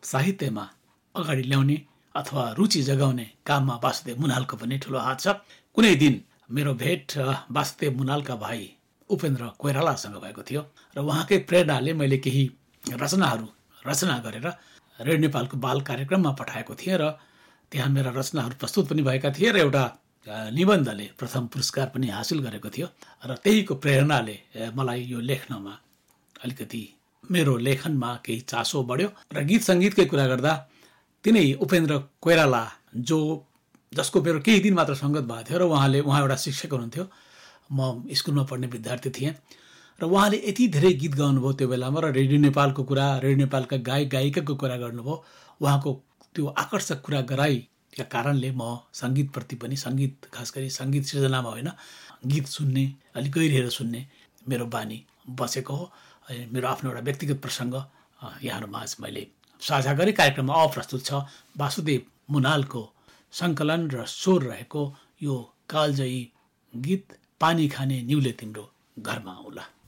साहित्यमा अगाडि ल्याउने अथवा रुचि जगाउने काममा वासुदेव मुनालको पनि ठुलो हात छ। कुनै दिन मेरो भेट वासुदेव मुनालका भाइ उपेन्द्र कोइरालासँग भएको थियो र उहाँकै प्रेरणाले मैले केही रचना गरेर रेडियो नेपालको बाल कार्यक्रममा पठाएको थिएँ र त्यहाँ मेरा रचनाहरू प्रस्तुत पनि भएका थिए र एउटा निबन्धले प्रथम पुरस्कार पनि हासिल गरेको थियो र त्यहीको प्रेरणाले मलाई यो लेख्नमा अलिकति मेरो लेखनमा केही चासो बढ्यो र गीत सङ्गीतकै कुरा गर्दा तिनै उपेन्द्र कोइराला जसको मेरो केही दिन मात्र सङ्गत भएको थियो र उहाँ एउटा शिक्षक हुनुहुन्थ्यो, म स्कुलमा पढ्ने विद्यार्थी थिएँ र उहाँले यति धेरै गीत गाउनुभयो त्यो बेलामा र रेडियो नेपालको कुरा, रेडियो नेपालका गायिकाको कुरा गर्नुभयो। उहाँको त्यो आकर्षक कुरा गराइका कारणले म सङ्गीतप्रति पनि खास गरी सङ्गीत सृजनामा होइन, गीत सुन्ने, अलिक गहिरिएर सुन्ने मेरो बानी बसेको हो। मेरो आफ्नो एउटा व्यक्तिगत प्रसङ्ग यहाँहरूमाझ मैले साझा गरी कार्यक्रममा अप्रस्तुत छ वासुदेव मुनालको सङ्कलन र स्वर रहेको यो कालजयी गीत पानी खाने न्युले तिम्रो घरमा आउला।